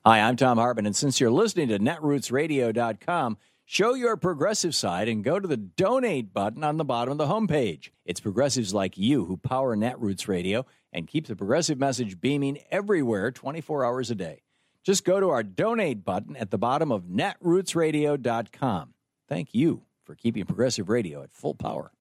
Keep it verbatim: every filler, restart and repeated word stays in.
Hi, I'm Tom Hartman, and since you're listening to netroots radio dot com, show your progressive side and go to the donate button on the bottom of the homepage. It's progressives like you who power Netroots Radio and keep the progressive message beaming everywhere twenty-four hours a day. Just go to our donate button at the bottom of netroots radio dot com. Thank you for keeping progressive radio at full power.